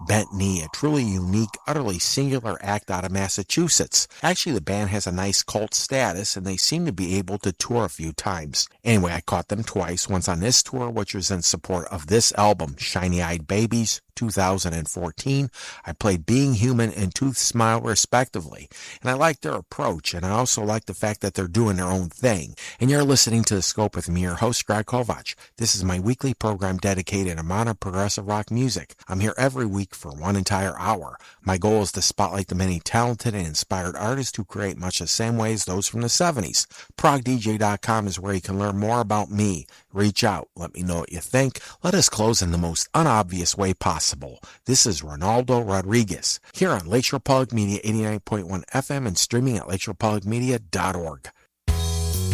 Bent Knee, a truly unique, utterly singular act out of Massachusetts. Actually, the band has a nice cult status, and they seem to be able to tour a few times. Anyway, I caught them twice, once on this tour, which was in support of this album, Shiny Eyed Babies, 2014. I played Being Human and Tooth Smile respectively, and I like their approach, and I also like the fact that they're doing their own thing. And you're listening to The Scope with me, your host, Greg Kovac. This is my weekly program dedicated to modern progressive rock music. I'm here every week for 1 entire hour. My goal is to spotlight the many talented and inspired artists who create much the same way as those from the 70s. ProgDJ.com is where you can learn more about me. Reach out, let me know what you think. Let us close in the most unobvious way possible. This is Ronaldo Rodriguez, here on Lakeshore Public Media 89.1 FM and streaming at lakeshorepublicmedia.org.